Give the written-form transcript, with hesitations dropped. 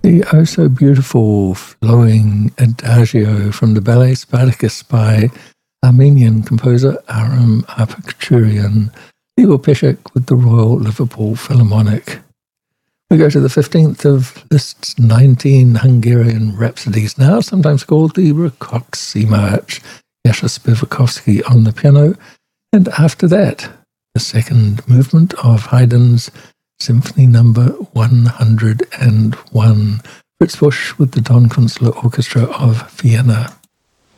The oh-so-beautiful flowing adagio from the ballet Spartacus by Armenian composer Aram Apakaturian, Igor Peshek with the Royal Liverpool Philharmonic. We go to the 15th of Liszt's 19 Hungarian Rhapsodies now, sometimes called the Rakoczy March, Jascha Spivakovsky on the piano, and after that, the second movement of Haydn's Symphony Number 101, Fritz Busch with the Don Kunstler Orchestra of Vienna.